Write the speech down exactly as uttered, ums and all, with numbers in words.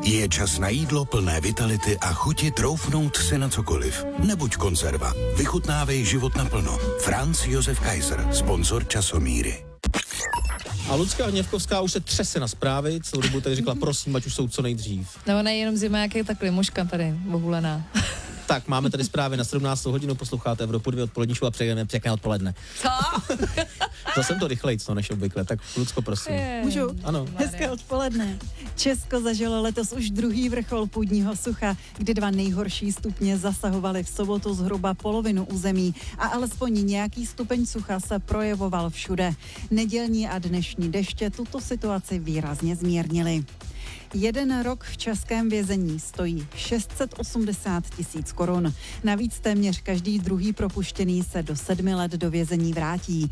Je čas na jídlo plné vitality a chuti troufnout si na cokoliv. Nebuď konzerva. Vychutnávej život naplno. Franz Josef Kaiser, sponzor Časomíry. A Lucka Hněvkovská už se třese na zprávy, celou dobu tady řekla, prosím, ať už jsou co nejdřív. No ona je jenom zima, jak je takový mužka tady, bohulená. Tak, máme tady zprávy na sedmnáctou hodinu, posloucháte Evropu dvě odpolední show a přejeme pěkné odpoledne. Co? To jsem to rychlejc, no, než obvykle, tak Lucko, prosím. Je, Můžu? Ano. Hezké odpoledne. Česko zažilo letos už druhý vrchol půdního sucha, kdy dva nejhorší stupně zasahovaly v sobotu zhruba polovinu území a alespoň nějaký stupeň sucha se projevoval všude. Nedělní a dnešní deště tuto situaci výrazně zmírnily. Jeden rok v českém vězení stojí šest set osmdesát tisíc korun. Navíc téměř každý druhý propuštěný se do sedmi let do vězení vrátí.